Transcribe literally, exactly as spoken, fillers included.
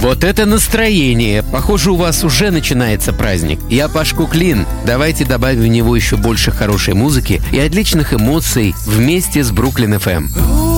Вот это настроение! Похоже, у вас уже начинается праздник. Я Паш Куклин. Давайте добавим в него еще больше хорошей музыки и отличных эмоций вместе с Бруклин эф эм.